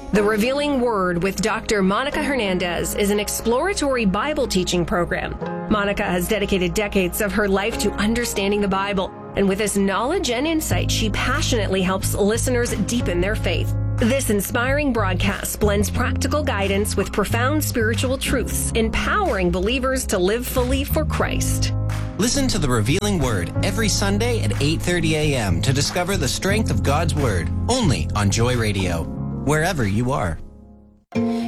The Revealing Word with Dr. Monica Hernandez is an exploratory Bible teaching program. Monica has dedicated decades of her life to understanding the Bible, and with this knowledge and insight, she passionately helps listeners deepen their faith. This inspiring broadcast blends practical guidance with profound spiritual truths, empowering believers to live fully for Christ. Listen to The Revealing Word every Sunday at 8:30 a.m. to discover the strength of God's Word, only on Joy Radio, wherever you are.